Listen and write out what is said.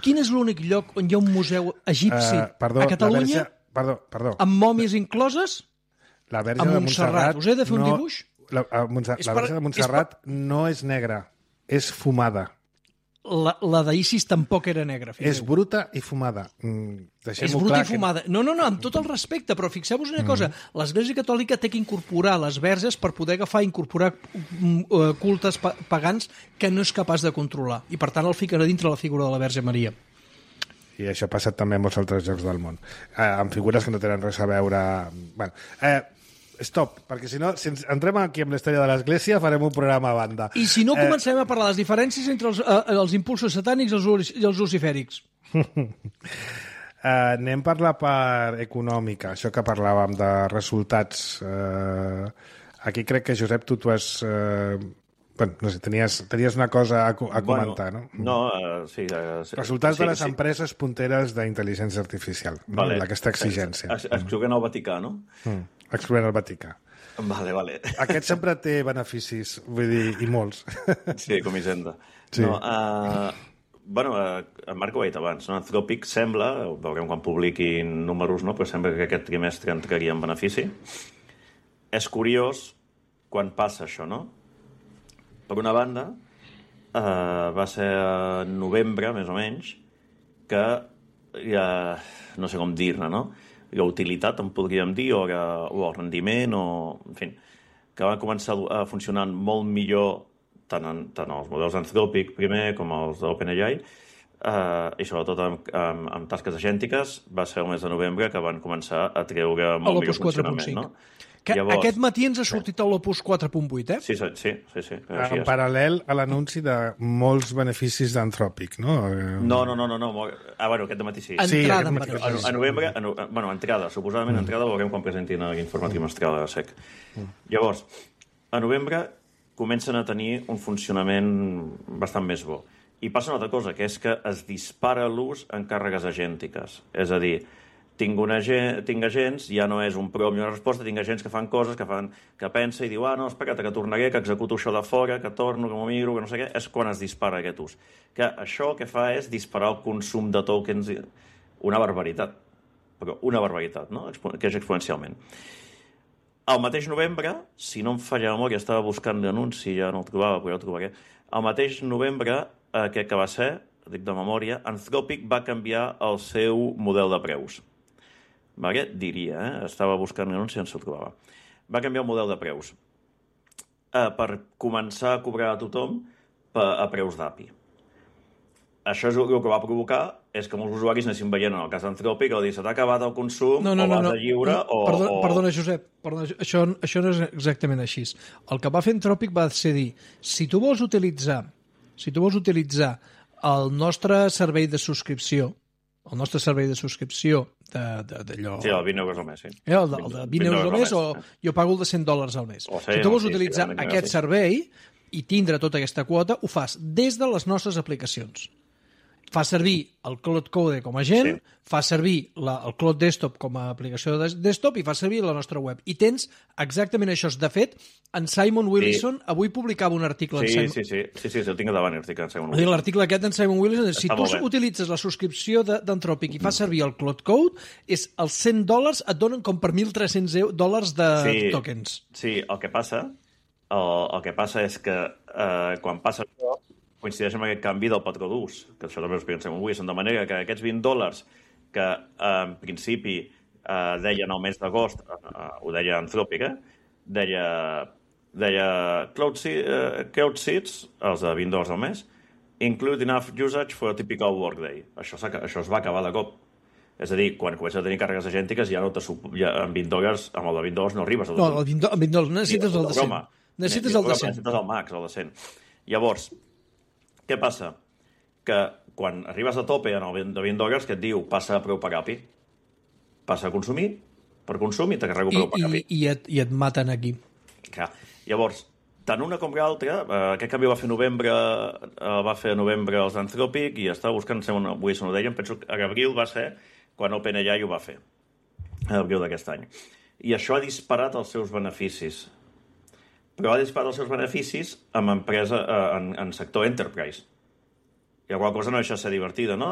Quin és l'únic lloc on hi ha un museu egipci a Catalunya amb mòmies incloses? La Verge de Montserrat... Us he de fer un dibuix? La Verge de Montserrat no és negra, és fumada. La d'Isis tampoc era negra. És bruta i fumada. És bruta i fumada. No, amb tot el respecte, però fixeu-vos una cosa. L'Església Catòlica té que incorporar les verges per poder incorporar cultes pagans que no és capaç de controlar. I, per tant, el fiquen a dintre la figura de la Verge Maria. I això ha passat també en molts altres llocs del món. Amb figures que no tenen res a veure... Stop, perquè si no, si entrem aquí amb la història de l'Església, farem un programa a banda. I si no, comencem a parlar de les diferències entre els impulsos satànics i els lucifèrics. Anem per la part econòmica, això que parlàvem de resultats. Aquí crec que, Josep, tu has... no sé, tenies una cosa a comentar, no? No, sí. Resultats de les empreses punteres d'intel·ligència artificial, no? Aquesta exigència. Excloent el Vaticà, no? Excloent el Vaticà. Vale. Aquest sempre té beneficis, vull dir, i molts. Sí, com Hisenda. Sí. No, en Marc ho ha dit abans, no? Anthropic sembla, veurem quan publiquin números, no? Però sembla que aquest trimestre entraria en benefici. És curiós quan passa això, no? Per una banda, va ser a novembre, més o menys, que ja no sé com dir-ne, no? La utilitat, en podríem dir, o el rendiment, en fi, que van començar a funcionar molt millor tant els models Anthropic primer com els d'OpenAI, i sobretot amb tasques agèntiques, va ser el mes de novembre que van començar a treure molt millor funcionament, no? Que llavors, aquest matí ens ha sortit l'Opus 4.8, eh? Sí. En paral·lel a l'anunci de molts beneficis d'Anthropic, no? No. Aquest matí sí. Entrada en beneficis. A novembre, entrada, suposadament entrada, veurem quan presentin l'informe trimestral de SEC. Llavors, a novembre comencen a tenir un funcionament bastant més bo. I passa una altra cosa, que és que es dispara l'ús en càrregues agèntiques. És a dir, tinc agents, ja no és un prompt i una resposta, tinc agents que fan coses, que pensa i diu, no, espera't, que tornaré, que executo això de fora, que torno, que m'ho miro, que no sé què, és quan es dispara aquest ús. Que això que fa és disparar el consum de tokens, una barbaritat, però una barbaritat, no? Que és exponencialment. Al mateix novembre, si no em falla la memòria, estava buscant l'anunci, ja no el trobava, però ja el trobaré, al mateix novembre, que va ser, dic de memòria, Anthropic va canviar el seu model de preus. Vale? Diria, estava buscant un anunci i no se'l trobava. Va canviar el model de preus per començar a cobrar a tothom a preus d'API. Això és el que va provocar és que molts usuaris anessin veient en el cas d'Anthropic o dir, se t'ha acabat el consum, o vas a lliure, o... Perdona, Josep, això no és exactament així. El que va fer Anthropic va ser dir, si tu vols utilitzar el nostre servei de subscripció, d'allò... Sí, el 20 euros al mes, sí. El de 20 euros al mes, o jo pago el de $100 al mes. Si tu vols utilitzar aquest servei i tindre tota aquesta quota, ho fas des de les nostres aplicacions. Fa servir el Cloud Code com a agent, fa servir el Cloud Desktop com a aplicació de desktop i fa servir la nostra web. I tens exactament això. De fet, en Simon Willison avui publicava un article... Sí, el tinc davant, l'article en Simon Willison. L'article aquest d'en Simon Willison, si tu utilitzes la subscripció d'Anthropic i fas servir el Cloud Code, és els $100 et donen com per $1.300 de tokens. Sí, el que passa és que quan passa això, coincideix amb aquest canvi del patró d'ús, que això també ho pensem avui, de manera que aquests $20 que en principi deien al mes d'agost, ho deia Anthropic, deia Cloud Seats, els de $20 al mes, include enough usage for a typical workday. Això es va acabar de cop. És a dir, quan comences a tenir càrregues agèntiques, ja no amb $20, amb el de $20 no arribes. No, amb $20 necessites el de 100. Necessites el de 100. Necessites el max, el de 100. Llavors, què passa? Que quan arribes a tope en el de $20 que et diu passa a preu per API, passa a consumir per consum i te carrego preu per API. I et maten aquí. Clar. Llavors, tant una com l'altra, aquest canvi va fer a novembre els d'Anthropic i estava buscant, avui se n'ho deien, penso que a l'abril va ser quan OpenAI ho va fer, a l'abril d'aquest any. I això ha disparat els seus beneficis. Però ha disparat els seus beneficis en sector enterprise. I alguna cosa no deixa de ser divertida, no?